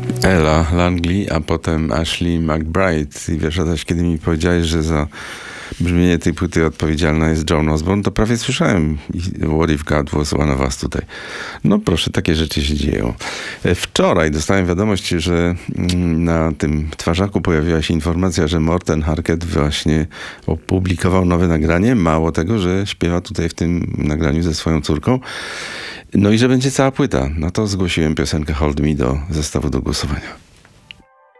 Ella Langley, a potem Ashley McBryde. I wiesz, Adaś, kiedy mi powiedziałeś, że za brzmienie tej płyty odpowiedzialna jest Joan Osborne, to prawie słyszałem What If God Was One of Us tutaj. No proszę, takie rzeczy się dzieją. Wczoraj dostałem wiadomość, że na tym twarzaku pojawiła się informacja, że Morten Harket właśnie opublikował nowe nagranie. Mało tego, że śpiewa tutaj w tym nagraniu ze swoją córką. No i że będzie cała płyta. No to zgłosiłem piosenkę Hold Me do zestawu do głosowania.